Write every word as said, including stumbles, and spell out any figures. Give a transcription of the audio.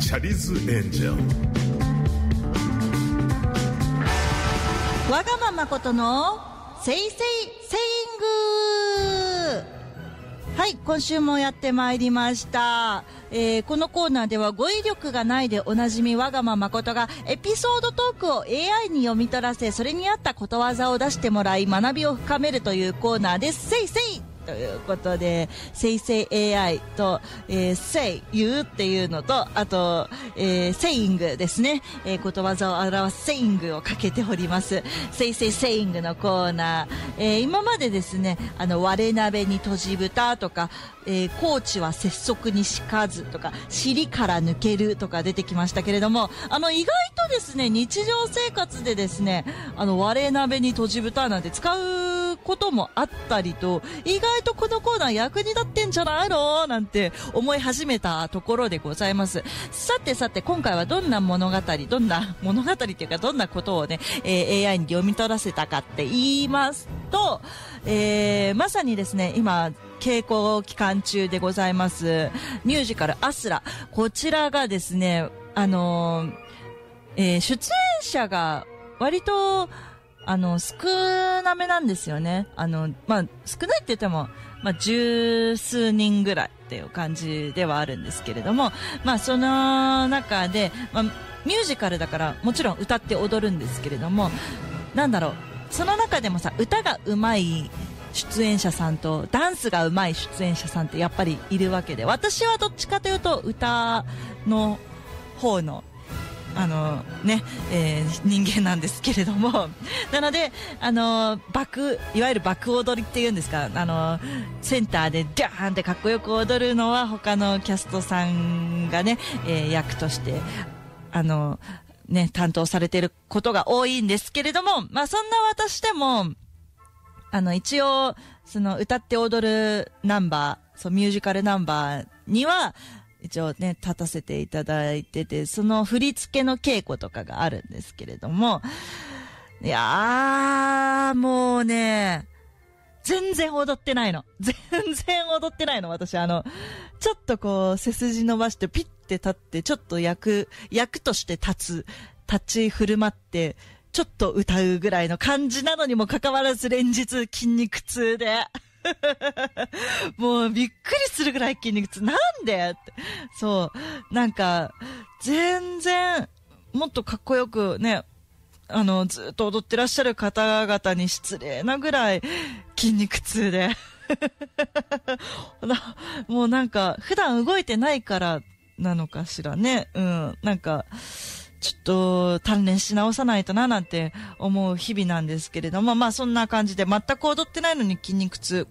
チャリズエンジェル。 わがままことのせいせいセイング。はい、今週もやってまいりました。えー、このコーナーでは語彙力がないでおなじみわがままことがエピソードトークを エーアイ に読み取らせ、それに合ったことわざを出してもらい学びを深めるというコーナーです。せいせいということで、せいせい エーアイ と、えー、say 言うっていうのと、あと、えー、saying ですね、えー、ことわざを表す saying をかけております。せいせい saying のコーナー、えー、今までですね、あの割れ鍋にとじ豚とか、えー、高知は拙速にしかずとか、尻から抜けるとか出てきましたけれども、あの意外とですね、日常生活でですね、あの割れ鍋にとじ豚なんて使うこともあったりと、意外とこのコーナー役に立ってんじゃないのなんて思い始めたところでございます。さてさて、今回はどんな物語、どんな物語っていうかどんなことをね、えー、エーアイ に読み取らせたかって言いますと、えー、まさにですね、今稽古期間中でございますミュージカルアスラ、こちらがですね、あのーえー、出演者が割とあの少なめなんですよね。あのまあ少ないって言ってもまあ十数人ぐらいっていう感じではあるんですけれども、まあその中で、まあ、ミュージカルだからもちろん歌って踊るんですけれども、なんだろう、その中でもさ、歌が上手い出演者さんとダンスが上手い出演者さんってやっぱりいるわけで、私はどっちかというと歌の方のあのね、えー、人間なんですけれども、なのであのバクいわゆるバク踊りっていうんですか、あのセンターでダーンってかっこよく踊るのは他のキャストさんがね、えー、役としてあのね担当されていることが多いんですけれども、まあそんな私でもあの一応その歌って踊るナンバー、そうミュージカルナンバーには一応ね立たせていただいてて、その振り付けの稽古とかがあるんですけれども、いやーもうね全然踊ってないの全然踊ってないの私。あのちょっとこう背筋伸ばしてピッて立って、ちょっと役役として立つ立ち振る舞ってちょっと歌うぐらいの感じなのにもかかわらず連日筋肉痛でもうびっくりするぐらい筋肉痛。なんでって。そう。なんか、全然、もっとかっこよくね、あの、ずっと踊ってらっしゃる方々に失礼なぐらい筋肉痛で。もうなんか、普段動いてないからなのかしらね。うん。なんか、ちょっと鍛錬し直さないとななんて思う日々なんですけれども、まあそんな感じで全く踊ってないのに筋肉痛。